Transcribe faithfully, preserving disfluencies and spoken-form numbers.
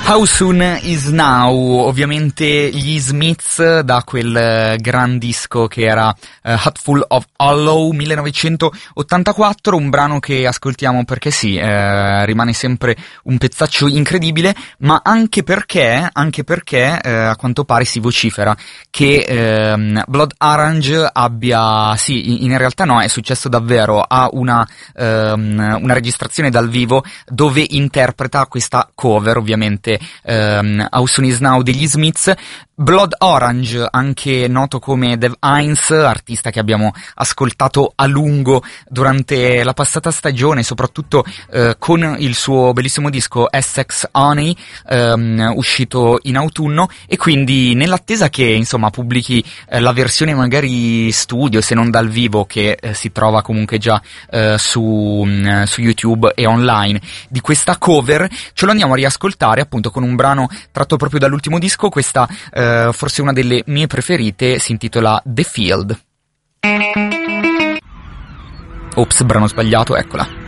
How Soon Is Now, ovviamente gli Smiths da quel gran disco che era uh, Hatful of Hollow millenovecentottantaquattro, un brano che ascoltiamo perché sì, eh, rimane sempre un pezzaccio incredibile, ma anche perché, anche perché eh, a quanto pare si vocifera che eh, Blood Orange abbia, sì, in realtà no, è successo davvero, ha una, ehm, una registrazione dal vivo dove interpreta questa cover, ovviamente Um, How Soon Is Now degli Smiths. Blood Orange, anche noto come Dave Hines, artista che abbiamo ascoltato a lungo durante la passata stagione, soprattutto uh, con il suo bellissimo disco Essex Honey, um, uscito in autunno, e quindi nell'attesa che insomma pubblichi uh, la versione magari studio, se non dal vivo, che uh, si trova comunque già uh, su, um, su YouTube e online, di questa cover, ce lo andiamo a riascoltare appunto con un brano tratto proprio dall'ultimo disco. Questa uh, forse una delle mie preferite, si intitola The Field. Ops, brano sbagliato, eccola.